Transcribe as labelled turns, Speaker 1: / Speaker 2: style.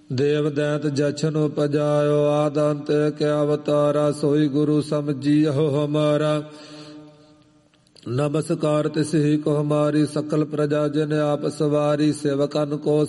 Speaker 1: ਦੇਵ ਦੈਂਤ ਜਛਨ ਉਪਜਾਇਓ ਆਦਿ ਅੰਤ ਕੇ ਅਵਤਾਰਾ ਸੋਈ ਗੁਰੂ ਸਮਝੀਓ ਹਮਾਰਾ। ਨਮਸਕਾਰ ਤਿਸ ਹੀ ਕੋ ਹਮਾਰੀ ਸਕਲ ਪ੍ਰਜਾ ਜਨ ਆਪ ਸਵਾਰੀ ਸੇਵਕਨ ਕੋ